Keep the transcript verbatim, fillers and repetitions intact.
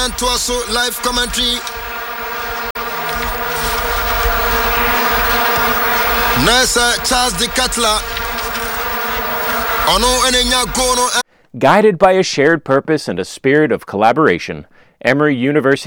and to also live commentary. Nurse Charles de Cutler. Ono enenya gono. Guided by a shared purpose and a spirit of collaboration, Emory University